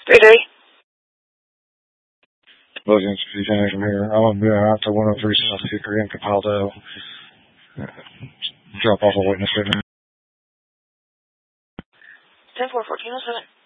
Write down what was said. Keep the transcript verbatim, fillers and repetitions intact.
three three. Logan's Lieutenant from here. I'm going to be out to one oh three South Hickory in Capaldo. Drop off a witness statement. ten four fourteen oh seven.